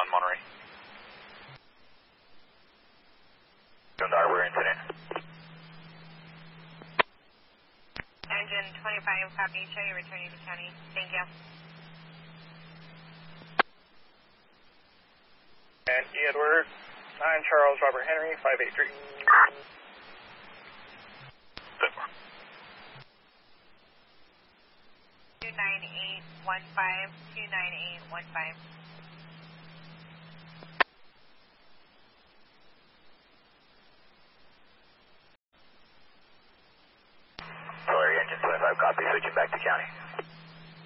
Monterey. Don't hardware incident. Engine 25, copy, show you returning to county. Thank you. And Edward, 9 Charles Robert Henry, 583. 29815, 29815.